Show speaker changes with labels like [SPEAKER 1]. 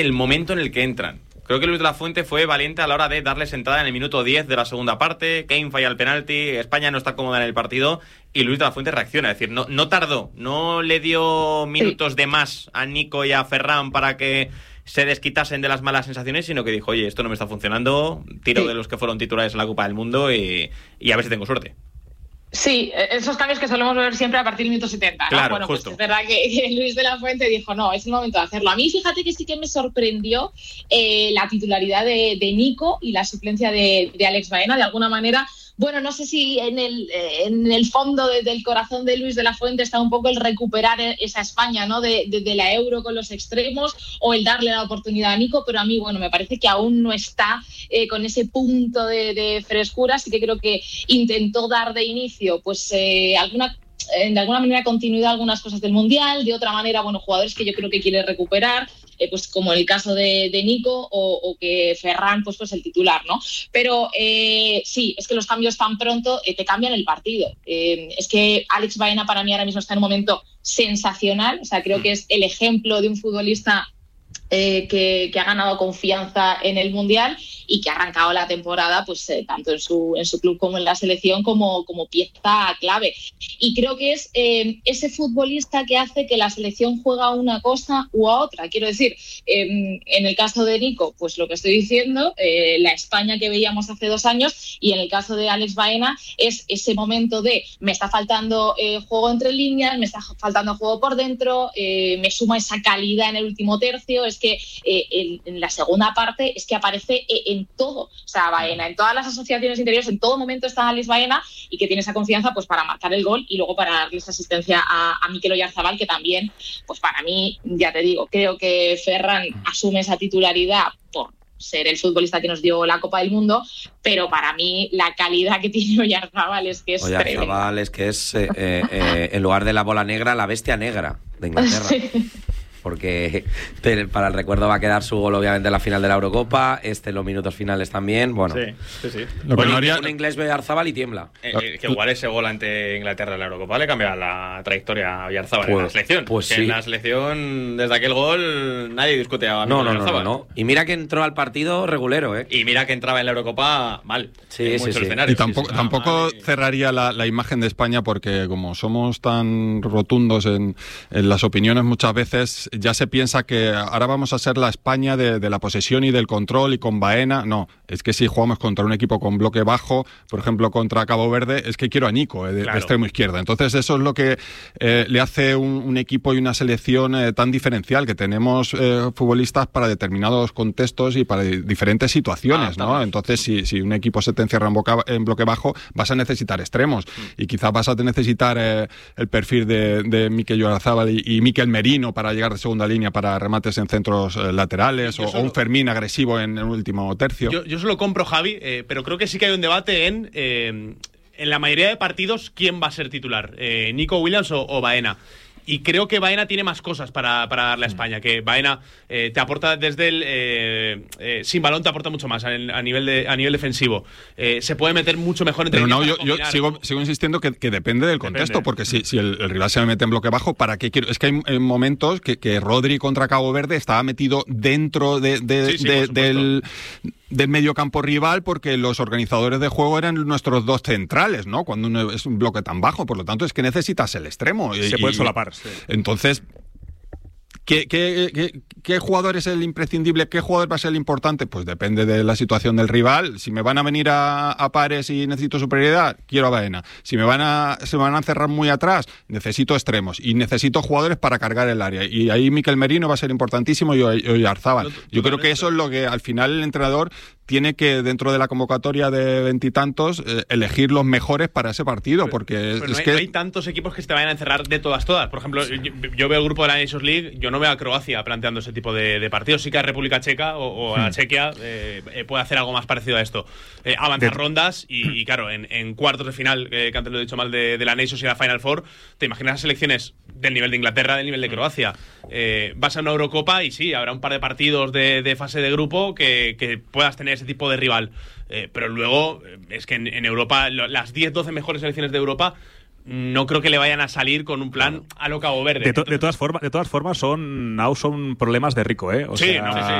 [SPEAKER 1] el momento en el que entran. Creo que Luis de la Fuente fue valiente a la hora de darles entrada en el minuto 10 de la segunda parte. Kane falla el penalti, España no está cómoda en el partido y Luis de la Fuente reacciona. Es decir, no tardó, no le dio minutos de más a Nico y a Ferran para que se desquitasen de las malas sensaciones, sino que dijo, oye, esto no me está funcionando, tiro de los que fueron titulares en la Copa del Mundo y a ver si tengo suerte.
[SPEAKER 2] Sí, esos cambios que solemos ver siempre a partir del minuto 70, ¿no?
[SPEAKER 1] Claro,
[SPEAKER 2] bueno,
[SPEAKER 1] justo.
[SPEAKER 2] Pues es verdad que Luis de la Fuente dijo, no, es el momento de hacerlo. A mí, fíjate que sí que me sorprendió la titularidad de Nico y la suplencia de Alex Baena, de alguna manera. Bueno, no sé si en el fondo del corazón de Luis de la Fuente está un poco el recuperar esa España, ¿no? de la Euro con los extremos, o el darle la oportunidad a Nico, pero a mí, bueno, me parece que aún no está con ese punto de frescura. Así que creo que intentó dar de inicio pues de alguna manera continuidad a algunas cosas del Mundial, de otra manera, bueno, jugadores que yo creo que quiere recuperar, pues como el caso de Nico o que Ferran pues el titular, ¿no? Pero sí, es que los cambios tan pronto te cambian el partido. Es que Alex Baena para mí ahora mismo está en un momento sensacional, o sea, creo que es el ejemplo de un futbolista que ha ganado confianza en el Mundial y que ha arrancado la temporada pues tanto en su club como en la selección como pieza clave. Y creo que es ese futbolista que hace que la selección juega a una cosa u a otra. Quiero decir, en el caso de Nico, pues lo que estoy diciendo, la España que veíamos hace 2 años, y en el caso de Alex Baena es ese momento de me está faltando juego entre líneas, me está faltando juego por dentro, me suma esa calidad en el último tercio. Es que en la segunda parte es que aparece en todo, o sea, Baena, en todas las asociaciones interiores, en todo momento está Alex Baena, y que tiene esa confianza pues para marcar el gol y luego para darle esa asistencia a Mikel Oyarzabal, que también, pues para mí, ya te digo, creo que Ferran asume esa titularidad por ser el futbolista que nos dio la Copa del Mundo, pero para mí la calidad que tiene Oyarzabal es que es tremenda.
[SPEAKER 3] Oyarzabal es que es, en lugar de la bola negra, la bestia negra de Inglaterra. Sí. Porque para el recuerdo va a quedar su gol obviamente en la final de la Eurocopa, en los minutos finales también, bueno.
[SPEAKER 1] Sí.
[SPEAKER 3] Un inglés ve a Oyarzabal y tiembla.
[SPEAKER 1] Que igual ese gol ante Inglaterra en la Eurocopa le cambia la trayectoria a Oyarzabal en la selección.
[SPEAKER 3] Pues
[SPEAKER 1] que
[SPEAKER 3] sí.
[SPEAKER 1] En la selección, desde aquel gol, nadie discute a Oyarzabal.
[SPEAKER 3] No. Y mira que entró al partido regulero, ¿eh?
[SPEAKER 1] Y mira que entraba en la Eurocopa mal.
[SPEAKER 3] Sí.
[SPEAKER 4] Y tampoco cerraría la imagen de España, porque como somos tan rotundos en las opiniones muchas veces, ya se piensa que ahora vamos a ser la España de la posesión y del control y con Baena. No, es que si jugamos contra un equipo con bloque bajo, por ejemplo contra Cabo Verde, es que quiero a Nico de extremo izquierda. Entonces eso es lo que le hace un equipo y una selección tan diferencial, que tenemos futbolistas para determinados contextos y para diferentes situaciones, ¿no? Entonces si un equipo se te encierra en bloque bajo, vas a necesitar extremos y quizás vas a necesitar el perfil de Mikel Oyarzabal y Mikel Merino para llegar de segunda línea para remates en centros laterales, o un Fermín agresivo en el último tercio.
[SPEAKER 5] Yo se lo compro, Javi, pero creo que sí que hay un debate en la mayoría de partidos quién va a ser titular, Nico Williams o Baena. Y creo que Baena tiene más cosas para darle a España, que Baena te aporta desde el sin balón, te aporta mucho más a nivel defensivo. Se puede meter mucho mejor entre líneas.
[SPEAKER 4] Pero yo sigo insistiendo que depende del contexto, porque si el rival se me mete en bloque bajo, ¿para qué quiero? Es que hay momentos que Rodri contra Cabo Verde estaba metido dentro del mediocampo rival, porque los organizadores de juego eran nuestros 2 centrales, ¿no? Cuando uno es un bloque tan bajo, por lo tanto es que necesitas el extremo.
[SPEAKER 6] Se puede solapar. Sí.
[SPEAKER 4] Entonces, ¿qué jugador es el imprescindible? ¿Qué jugador va a ser el importante? Pues depende de la situación del rival. Si me van a venir a pares y necesito superioridad, quiero a Baena. Si se me van a cerrar muy atrás, necesito extremos y necesito jugadores para cargar el área. Y ahí Mikel Merino va a ser importantísimo, y Oyarzabal. Yo creo que eso es lo que al final el entrenador tiene que, dentro de la convocatoria de 20 y tantos, elegir los mejores para ese partido, porque
[SPEAKER 5] no hay tantos equipos que se te vayan a encerrar de todas. Por ejemplo, yo veo el grupo de la Nations League, yo no veo a Croacia planteando ese tipo de partidos. Sí que a República Checa o a Chequia puede hacer algo más parecido a esto. Avanzar rondas y claro, en cuartos de final, que antes lo he dicho mal, de la Nations y la Final Four, te imaginas las selecciones del nivel de Inglaterra, del nivel de Croacia. Vas a una Eurocopa y sí, habrá un par de partidos de fase de grupo que puedas tener ese tipo de rival. Pero luego, es que en Europa, las 10-12 mejores selecciones de Europa no creo que le vayan a salir con un plan a lo Cabo Verde.
[SPEAKER 6] De todas formas son problemas de Rico, ¿eh? O
[SPEAKER 5] sí,
[SPEAKER 6] sea,
[SPEAKER 5] no, sí,